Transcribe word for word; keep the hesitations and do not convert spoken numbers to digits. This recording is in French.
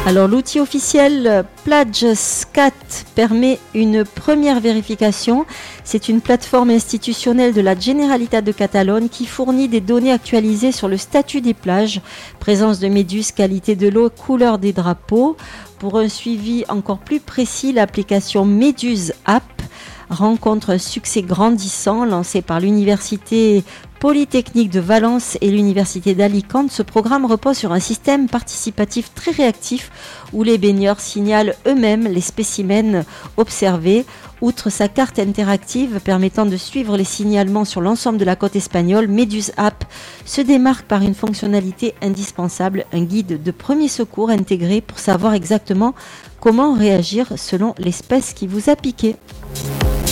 Alors l'outil officiel PlageScat permet une première vérification. C'est une plateforme institutionnelle de la Generalitat de Catalogne qui fournit des données actualisées sur le statut des plages, présence de méduses, qualité de l'eau, couleur des drapeaux. Pour un suivi encore plus précis, l'application Méduse App rencontre un succès grandissant. Lancé par l'Université Polytechnique de Valence et l'Université d'Alicante, ce programme repose sur un système participatif très réactif où les baigneurs signalent eux-mêmes les spécimens observés. Outre sa carte interactive permettant de suivre les signalements sur l'ensemble de la côte espagnole, Méduse App se démarque par une fonctionnalité indispensable, un guide de premier secours intégré pour savoir exactement comment réagir selon l'espèce qui vous a piqué.